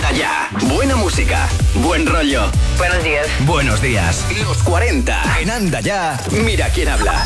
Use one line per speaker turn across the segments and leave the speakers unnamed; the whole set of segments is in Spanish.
Anda ya. Buena música, buen rollo.
Buenos días.
Buenos días. Los 40 en Anda ya. Mira quién habla.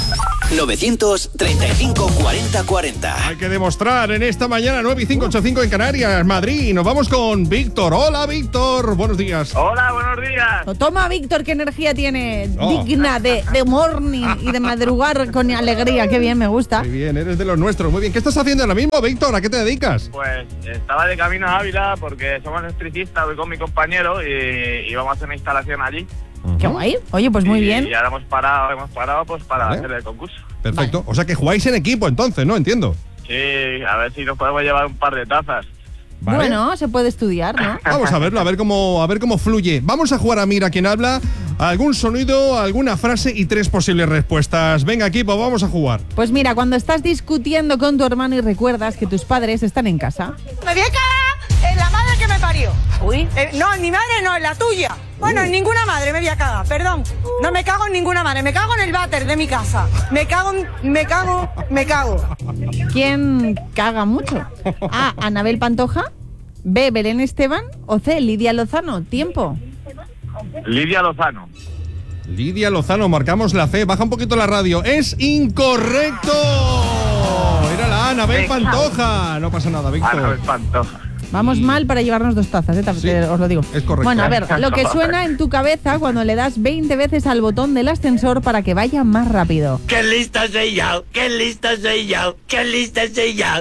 935 40 40.
Hay que demostrar en esta mañana 9:585 en Canarias, Madrid. Nos vamos con Víctor. Hola, Víctor. Buenos días.
Hola, buenos días.
Toma, Víctor, qué energía tiene. Digna de morning y de madrugar con alegría. Qué bien, me gusta.
Muy bien, eres de los nuestros. Muy bien. ¿Qué estás haciendo ahora mismo, Víctor? ¿A qué te dedicas?
Pues estaba de camino a Ávila porque somos electricistas, voy con mi compañero y vamos a hacer una instalación allí.
Qué guay. Oye, pues muy bien.
Y ahora hemos parado pues para hacer el concurso.
Perfecto. Vale. O sea que jugáis en equipo entonces, ¿no? Entiendo.
Sí, a ver si nos podemos llevar un par de tazas.
Vale.
Bueno, se puede estudiar, ¿no?
Vamos a verlo, a ver cómo fluye. Vamos a jugar a Mira quién habla. Algún sonido, alguna frase y 3 posibles respuestas. Venga, equipo, vamos a jugar.
Pues mira, cuando estás discutiendo con tu hermano y recuerdas que tus padres están en casa.
Me voy a cagar en la madre que me parió.
Uy.
No, en mi madre no, en la tuya. Bueno, en ninguna madre me voy a cagar, perdón. No me cago en ninguna madre, me cago en el váter de mi casa. Me cago.
¿Quién caga mucho? A, Anabel Pantoja. B, Belén Esteban. O C, Lidia Lozano. Tiempo.
Lidia Lozano.
Lidia Lozano, marcamos la C. Baja un poquito la radio. ¡Es incorrecto! Era la Anabel Pantoja. No pasa nada, Víctor.
Anabel Pantoja.
Vamos mal para llevarnos 2 tazas,
Sí,
os lo digo.
Es correcto.
Bueno, a ver, lo que suena en tu cabeza cuando le das 20 veces al botón del ascensor para que vaya más rápido.
¡Qué lista soy yo! ¡Qué lista soy yo! ¡Qué lista soy yo!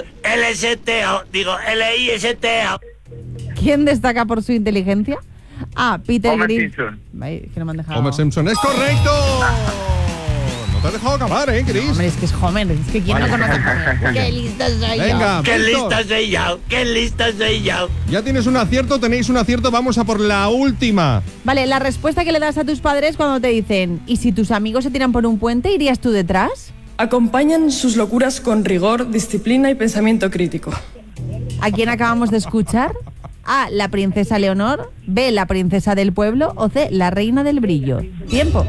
L-I-S-T-O.
¿Quién destaca por su inteligencia? A, Peter
Homer
Griffin.
Simpson.
Ay, que no me han dejado.
Homer Simpson, ¡es correcto! No te has dejado acabar, Chris.
Hombre, es que es Homer, es que ¿quién no conoce a Homer? ¡Qué lista soy
Venga,
yo!
¡Qué
Víctor.
lista soy yo! ¡Qué lista soy yo!
Ya tienes un acierto, tenéis un acierto, vamos a por la última.
Vale, la respuesta que le das a tus padres cuando te dicen ¿y si tus amigos se tiran por un puente, irías tú detrás?
Acompañan sus locuras con rigor, disciplina y pensamiento crítico.
¿A quién acabamos de escuchar? A, la princesa Leonor. B, la princesa del pueblo. O C, la reina del brillo. Tiempo.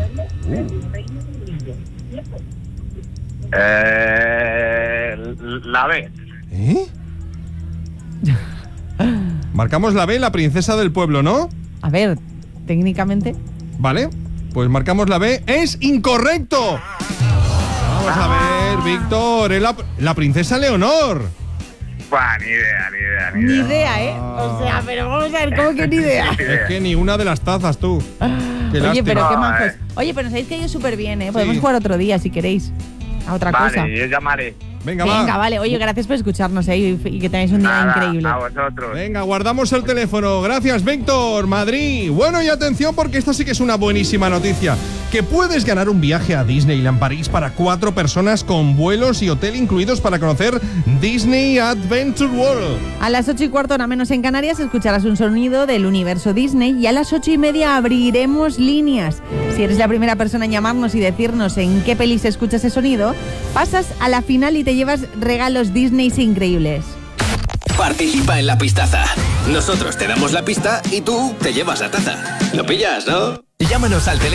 La B.
¿Eh? Marcamos la B, la princesa del pueblo, ¿no?
A ver, técnicamente.
Vale, pues marcamos la B. ¡Es incorrecto! Vamos a ver, Víctor, es la princesa Leonor.
Bah, ni idea.
Ni idea, ¿eh? O sea, pero vamos a ver, ¿cómo que ni idea?
Es que ni una de las tazas, tú. Qué
Oye,
lástima.
pero qué majos. Oye, pero sabéis que ha ido súper bien, ¿eh? Podemos
Sí.
jugar otro día, si queréis. A otra cosa.
Vale, yo llamaré.
Venga,
Venga, vale. Oye, gracias por escucharnos, ¿eh? Y que tengáis un día
Nada,
increíble.
a vosotros.
Venga, guardamos el teléfono. Gracias, Víctor, Madrid. Bueno, y atención porque esta sí que es una buenísima noticia. Que puedes ganar un viaje a Disneyland París para 4 personas con vuelos y hotel incluidos para conocer Disney Adventure World.
A las 8:15, hora menos en Canarias, escucharás un sonido del universo Disney y a las 8:30 abriremos líneas. Si eres la primera persona en llamarnos y decirnos en qué peli se escucha ese sonido, pasas a la final y te llevas regalos Disney increíbles.
Participa en la pistaza. Nosotros te damos la pista y tú te llevas la taza. ¿Lo pillas, no? Llámanos al teléfono